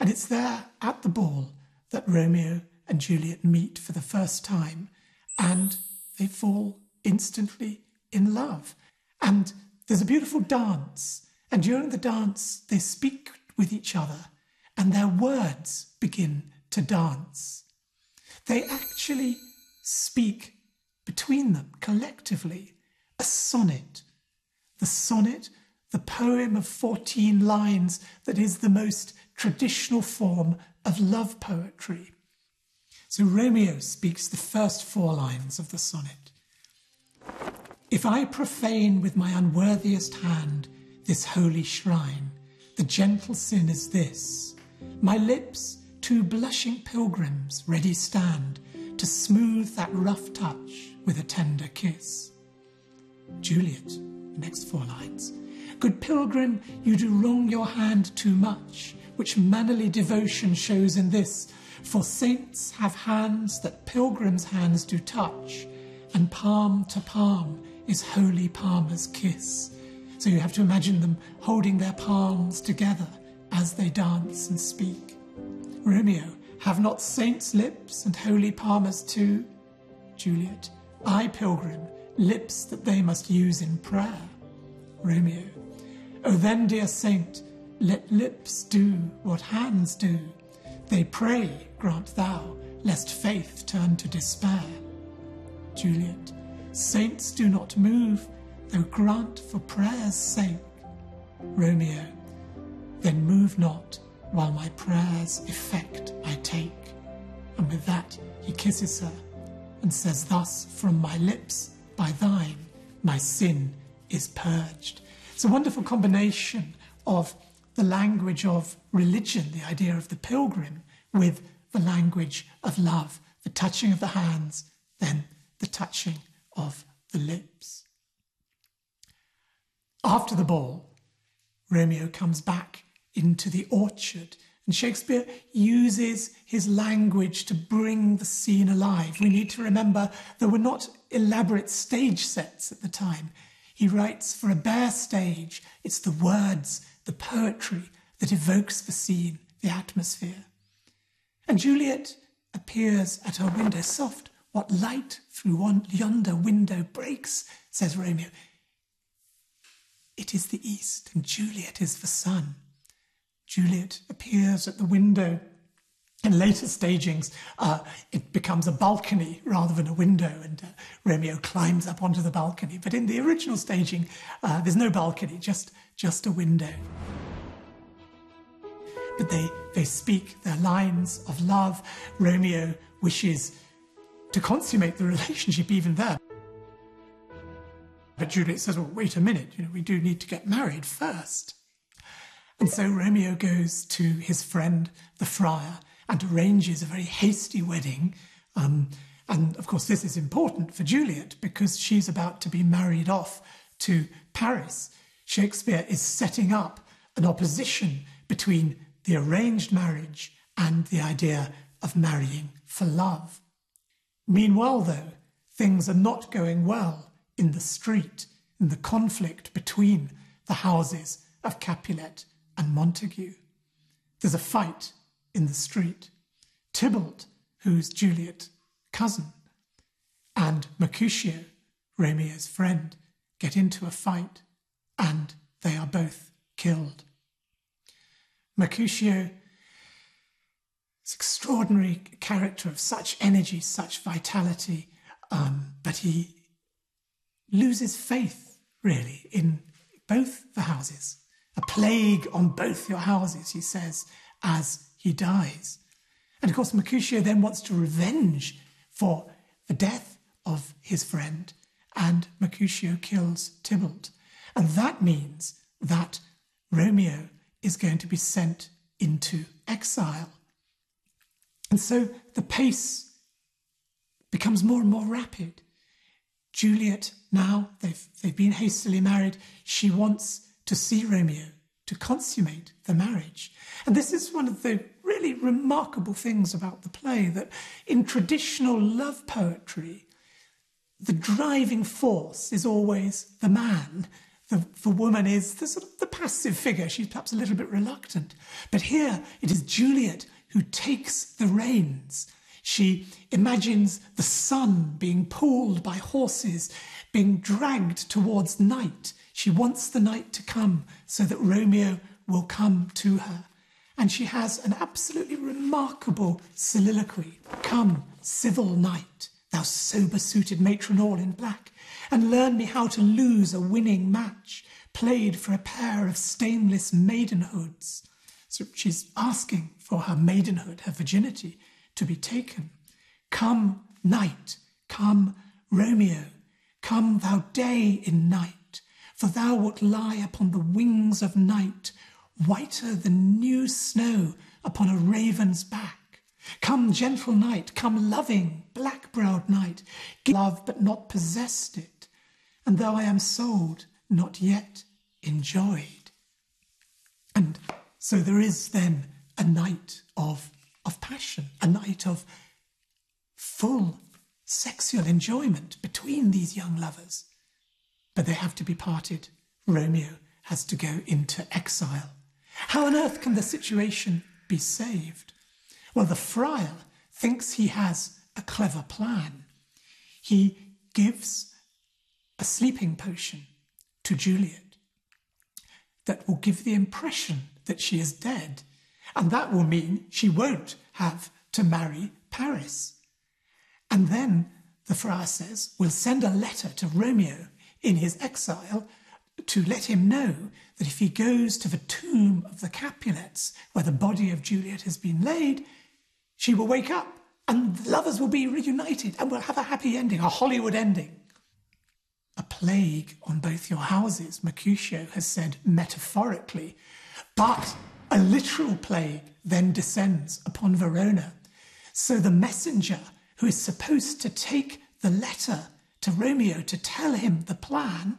And it's there at the ball that Romeo and Juliet meet for the first time, and they fall instantly in love. And there's a beautiful dance, and during the dance they speak with each other, and their words begin to dance. They actually speak between them collectively a sonnet. The sonnet, the poem of 14 lines that is the most traditional form of love poetry. So Romeo speaks the first 4 lines of the sonnet. If I profane with my unworthiest hand this holy shrine, the gentle sin is this: my lips, 2 blushing pilgrims, ready stand to smooth that rough touch with a tender kiss. Juliet, next 4 lines. Good pilgrim, you do wrong your hand too much, which mannerly devotion shows in this, for saints have hands that pilgrims' hands do touch, and palm to palm is holy palmer's kiss. So you have to imagine them holding their palms together as they dance and speak. Romeo, have not saints lips and holy palmers too? Juliet, I, pilgrim, lips that they must use in prayer. Romeo, O then, dear saint, let lips do what hands do. They pray, grant thou, lest faith turn to despair. Juliet, saints do not move, though grant for prayer's sake. Romeo, then move not, while my prayer's effect I take. And with that he kisses her, and says thus, from my lips, by thine, my sin is purged. It's a wonderful combination of the language of religion, the idea of the pilgrim, with the language of love, the touching of the hands, then the touching of the lips. After the ball, Romeo comes back into the orchard, and Shakespeare uses his language to bring the scene alive. We need to remember there were not elaborate stage sets at the time. He writes for a bare stage. It's the words, the poetry that evokes the scene, the atmosphere. And Juliet appears at her window. Soft, what light through yonder window breaks, says Romeo. It is the east, and Juliet is the sun. Juliet appears at the window. In later stagings, it becomes a balcony rather than a window, and Romeo climbs up onto the balcony. But in the original staging, there's no balcony, just a window. But they speak their lines of love. Romeo wishes to consummate the relationship even there. But Juliet says, well, wait a minute, we do need to get married first. And so Romeo goes to his friend, the friar, and arranges a very hasty wedding. And of course, this is important for Juliet because she's about to be married off to Paris. Shakespeare is setting up an opposition between the arranged marriage and the idea of marrying for love. Meanwhile, though, things are not going well in the street, in the conflict between the houses of Capulet and Montague. There's a fight in the street. Tybalt, who's Juliet's cousin, and Mercutio, Romeo's friend, get into a fight, and they are both killed. Mercutio is an extraordinary character of such energy, such vitality, but he loses faith, really, in both the houses. A plague on both your houses, he says, as he dies. And of course, Mercutio then wants to revenge for the death of his friend, and Mercutio kills Tybalt. And that means that Romeo is going to be sent into exile. And so the pace becomes more and more rapid. Juliet, now they've been hastily married, she wants to see Romeo, to consummate the marriage. And this is one of the really remarkable things about the play, that in traditional love poetry, the driving force is always the man. the woman is the sort of the passive figure. She's perhaps a little bit reluctant. But here it is Juliet who takes the reins. She imagines the sun being pulled by horses, being dragged towards night. She wants the night to come so that Romeo will come to her. And she has an absolutely remarkable soliloquy. Come, civil knight, thou sober-suited matron all in black, and learn me how to lose a winning match, played for a pair of stainless maidenhoods. So she's asking for her maidenhood, her virginity, to be taken. Come, night, come, Romeo, come thou day in night, for thou wilt lie upon the wings of night, whiter than new snow upon a raven's back. Come, gentle night, come, loving, black-browed night, give love but not possessed it, and though I am sold, not yet enjoyed. And so there is then a night of passion, a night of full sexual enjoyment between these young lovers. But they have to be parted. Romeo has to go into exile. How on earth can the situation be saved? Well, the friar thinks he has a clever plan. He gives a sleeping potion to Juliet that will give the impression that she is dead, and that will mean she won't have to marry Paris. And then the friar says, we'll send a letter to Romeo in his exile to let him know that if he goes to the tomb of the Capulets, where the body of Juliet has been laid, she will wake up and the lovers will be reunited and we'll have a happy ending, a Hollywood ending. A plague on both your houses, Mercutio has said metaphorically, but a literal plague then descends upon Verona. So the messenger who is supposed to take the letter to Romeo to tell him the plan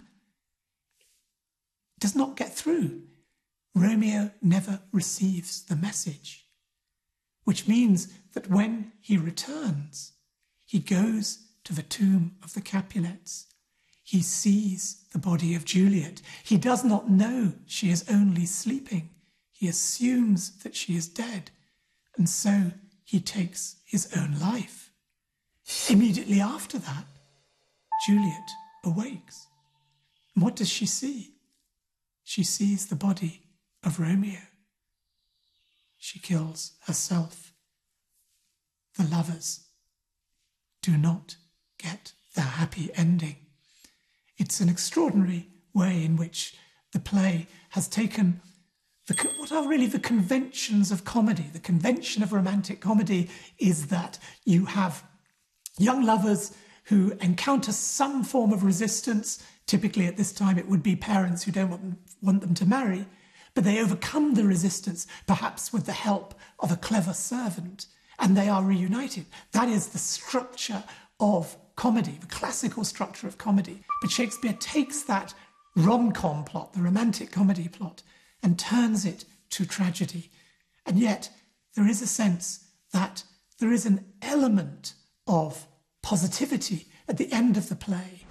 does not get through. Romeo never receives the message, which means that when he returns, he goes to the tomb of the Capulets. He sees the body of Juliet. He does not know she is only sleeping. He assumes that she is dead, and so he takes his own life. Immediately after that, Juliet awakes. And what does she see? She sees the body of Romeo. She kills herself. The lovers do not get their happy ending. It's an extraordinary way in which the play has taken what are really the conventions of comedy. The convention of romantic comedy is that you have young lovers who encounter some form of resistance. Typically at this time it would be parents who don't want them to marry, but they overcome the resistance, perhaps with the help of a clever servant, and they are reunited. That is the structure of comedy, the classical structure of comedy. But Shakespeare takes that rom-com plot, the romantic comedy plot, and turns it to tragedy. And yet there is a sense that there is an element of positivity at the end of the play,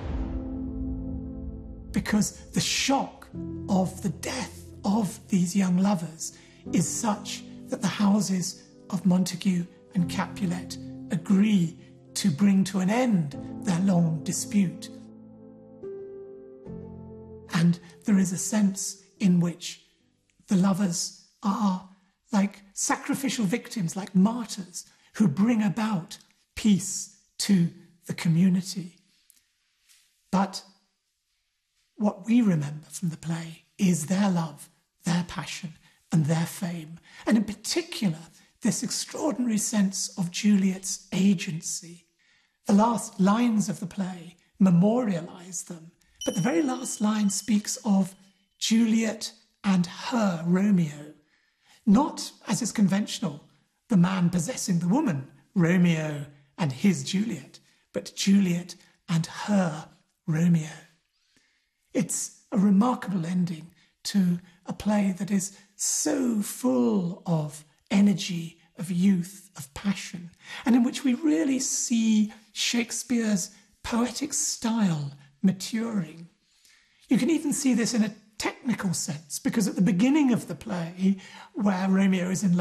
because the shock of the death of these young lovers is such that the houses of Montague and Capulet agree to bring to an end their long dispute. And there is a sense in which the lovers are like sacrificial victims, like martyrs, who bring about peace to the community. But what we remember from the play is their love, their passion, and their fame. And in particular, this extraordinary sense of Juliet's agency. The last lines of the play memorialise them, but the very last line speaks of Juliet and her Romeo, not, as is conventional, the man possessing the woman, Romeo and his Juliet, but Juliet and her Romeo. It's a remarkable ending to a play that is so full of energy, of youth, of passion, and in which we really see Shakespeare's poetic style maturing. You can even see this in a technical sense, because at the beginning of the play, where Romeo is in